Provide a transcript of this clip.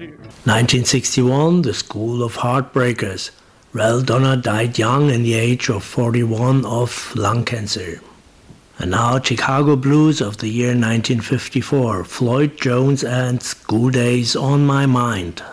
1961, The School of Heartbreakers. Ral Donner died young in the age of 41 of lung cancer. And now Chicago Blues of the year 1954, Floyd Jones and School Days on My Mind.